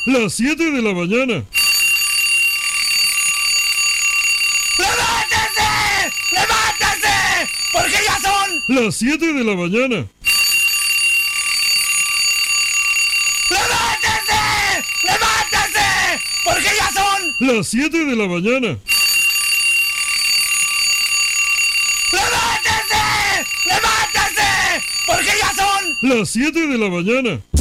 las 7 de la mañana. ¡Levántese! ¡Levántese! Porque ya son las 7 de la mañana. ¡Levántese! ¡Levántese! Porque ya son las 7 de la mañana. ¡Levántese! ¡Levántese! Porque ya son las 7 de la mañana.